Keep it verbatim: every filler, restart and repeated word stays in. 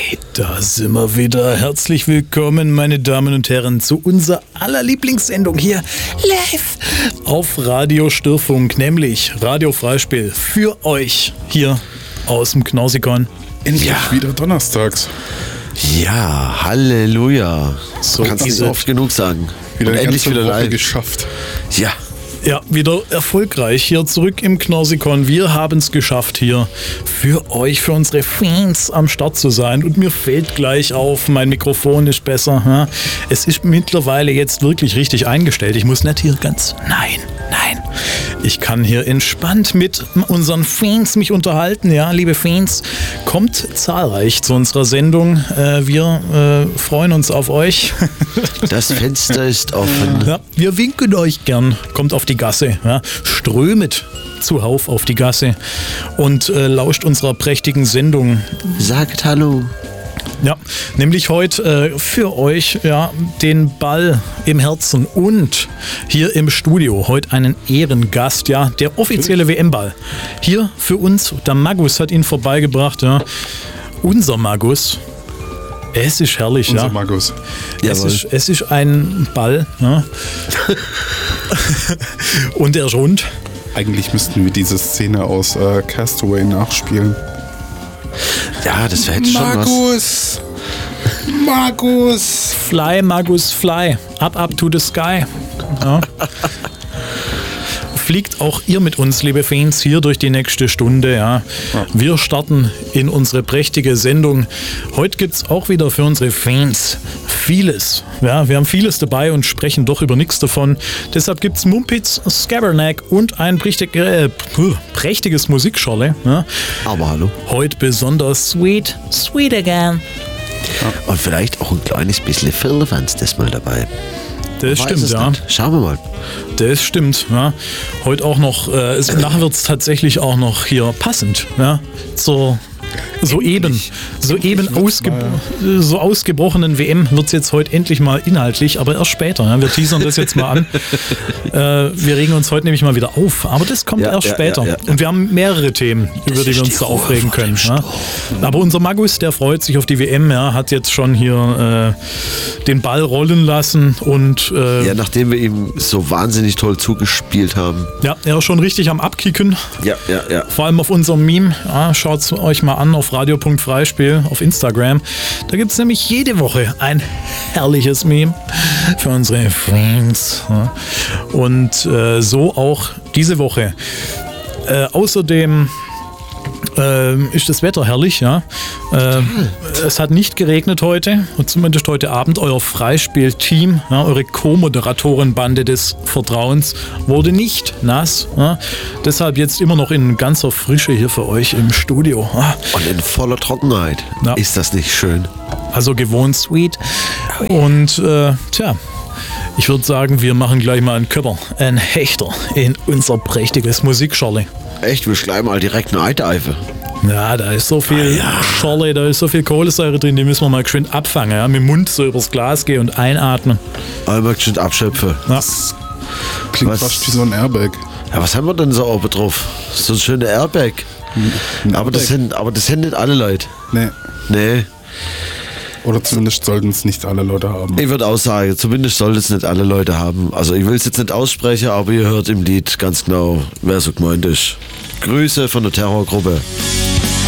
Hey, da sind wir wieder. Herzlich willkommen, meine Damen und Herren, zu unserer aller Lieblingssendung hier live auf Radio Störfunk, nämlich Radio Freispiel für euch hier aus dem Knorsikon. Endlich ja. wieder donnerstags. Ja, Halleluja. So kannst nicht so oft genug sagen. Wieder und endlich wieder live geschafft. Ja. Ja, wieder erfolgreich hier zurück im Knorsikon. Wir haben es geschafft, hier für euch, für unsere Fans am Start zu sein. Und mir fällt gleich auf, mein Mikrofon ist besser. Ja? Es ist mittlerweile jetzt wirklich richtig eingestellt. Ich muss nicht hier ganz... Nein, nein. Ich kann hier entspannt mit unseren Fans mich unterhalten. Ja, liebe Fans, kommt zahlreich zu unserer Sendung. Äh, wir äh, freuen uns auf euch. Das Fenster ist offen. Ja, wir winken euch gern. Kommt auf die Gasse, ja, strömet zuhauf auf die Gasse und äh, lauscht unserer prächtigen Sendung. Sagt Hallo. Ja, nämlich heute äh, für euch ja, den Ball im Herzen und hier im Studio heute einen Ehrengast, ja, der offizielle W M-Ball. Hier für uns, der Magus hat ihn vorbeigebracht, ja, unser Magus. Es ist herrlich, Unser ja. Magus. Es ist, es ist ein Ball, ja. Und er ist rund. Eigentlich müssten wir diese Szene aus äh, Castaway nachspielen. Ja, das wäre schon was. Magus! Magus! Fly, Magus, fly. Up, up to the sky. Ja. Fliegt auch ihr mit uns, liebe Fans, hier durch die nächste Stunde. Ja. Wir starten in unsere prächtige Sendung. Heute gibt es auch wieder für unsere Fans vieles. Ja, wir haben vieles dabei und sprechen doch über nichts davon. Deshalb gibt es Mumpitz, Scabernack und ein prächtig, äh, prächtiges Musikschorle. Ja. Aber hallo. Heute besonders sweet, sweet again. Ja. Und vielleicht auch ein kleines bisschen Firlefanz das mal dabei. Das Man stimmt, ja. Nicht. Schauen wir mal. Das stimmt, ja. Heute auch noch, äh, es, nachher wird es tatsächlich auch noch hier passend, ja, zur soeben, soeben ausge, so ausgebrochenen W M wird es jetzt heute endlich mal inhaltlich, aber erst später. Ja. Wir teasern das jetzt mal an. äh, wir regen uns heute nämlich mal wieder auf, aber das kommt ja, erst ja, später. Ja, ja. Und wir haben mehrere Themen, das über die wir uns da aufregen können. Ja. Aber unser Magus, der freut sich auf die W M, ja, hat jetzt schon hier äh, den Ball rollen lassen und äh, ja, nachdem wir ihm so wahnsinnig toll zugespielt haben. Ja, er ist schon richtig am Abkicken. Ja, ja, ja. Vor allem auf unserem Meme. Ja, schaut es euch mal an auf radio.freispiel auf Instagram. Da gibt es nämlich jede Woche ein herrliches Meme für unsere Fans. Ja. Und äh, so auch diese Woche. Äh, außerdem äh, ist das Wetter herrlich, ja. Äh, es hat nicht geregnet heute, zumindest heute Abend. Euer Freispiel-Team, ja, eure Co-Moderatorenbande des Vertrauens wurde nicht nass. Ja. Deshalb jetzt immer noch in ganzer Frische hier für euch im Studio. Ja. Und in voller Trockenheit. Ja. Ist das nicht schön? Also gewohnt sweet. Und äh, tja, ich würde sagen, wir machen gleich mal einen Köpper, einen Hechter in unser prächtiges Musikschorle. Echt, wir schleimen mal direkt eine Eiteife. Ja, da ist so viel ah, ja. Schorle, da ist so viel Kohlensäure drin, die müssen wir mal geschwind abfangen. Ja? Mit dem Mund so übers Glas gehen und einatmen. Einmal geschwind abschöpfen. Ja. Das klingt was, fast wie so ein Airbag. Ja, was haben wir denn so oben drauf? So ein schöner Airbag. Ein aber, Airbag. Das sind, aber das sind nicht alle Leute. Nee. Nee. Oder zumindest sollten es nicht alle Leute haben. Ich würde auch sagen, zumindest sollten es nicht alle Leute haben. Also ich will es jetzt nicht aussprechen, aber ihr hört im Lied ganz genau, wer so gemeint ist. Grüße von der Terrorgruppe.